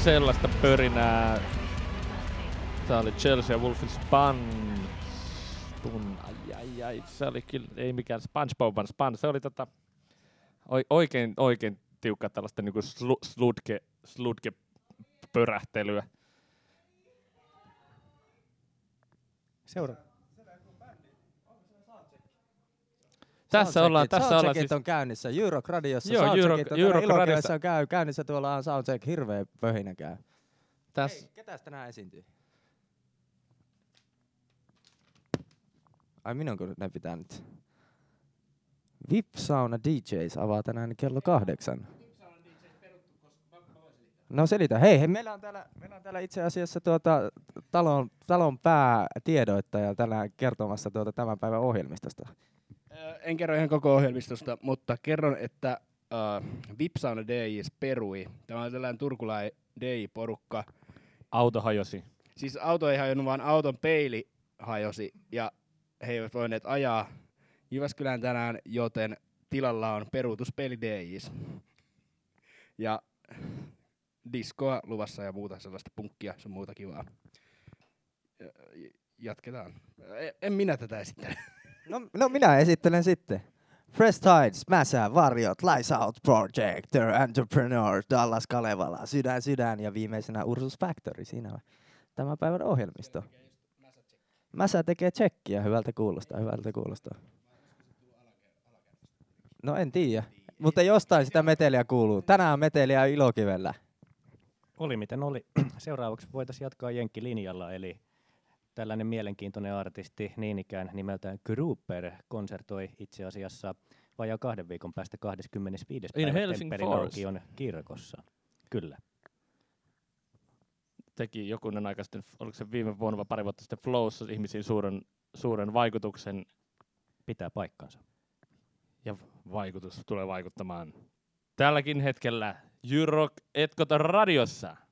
sellaista pörinää. Tää oli Chelsea ja Wolfen ai. Se oli kyllä, ei mikään SpongeBoban Span. Se oli oikein tiukka tällaista niinku sludge pörähtelyä. Tässä ollaan Soundcheckit on käynnissä Euroc Radiossa. Joo, Euroc Radiossa on käynnissä, tuolla on Soundcheck, hirveä pöhinä käy. Hei, ketäs tänään esiintyy? Ai minunko ne pitää nyt? VIP Sauna DJs avaa tänään kello 8. No selitä. Hei, meillä on täällä itse asiassa talon päätiedoittaja tänään kertomassa tämän päivän ohjelmistosta. En kerro ihan koko ohjelmistosta, mutta kerron, että VIP Sauna DJs perui. Tämä on tällainen turkulainen DJ-porukka. Auto hajosi. Siis auto ei hajonnut, vaan auton peili hajosi ja he eivät voineet ajaa Jyväskylään tänään, joten tilalla on peruutuspeli DJs. Ja diskoa luvassa ja muuta sellaista punkkia, se on muuta kivaa. Jatketaan. En minä tätä esittele. No minä esittelen sitten. Fresh Tides, Mäsä, Varjot, Lights Out Project, The Entrepreneur, Dallas Kalevala, Sydän ja viimeisenä Ursus Factory. Siinä on tämän päivän ohjelmisto. Mäsä tekee tsekkiä, hyvältä kuulostaa. No en tiedä, mutta jostain sitä meteliä kuuluu. Tänään meteliä Ilokivellä. Oli miten oli. Seuraavaksi voitaisiin jatkaa Jenkki-linjalla, eli tällainen mielenkiintoinen artisti niin ikään nimeltään Grouper konsertoi itse asiassa vajaa 2 viikon päästä 25. päivä Tempelin aukion kirkossa. Kyllä. Teki jokunen aika sitten, oliko se viime vuonna vai pari vuotta sitten Flowssa ihmisiin suuren vaikutuksen. Pitää paikkansa. Ja vaikutus tulee vaikuttamaan tälläkin hetkellä Euroc Radiossa.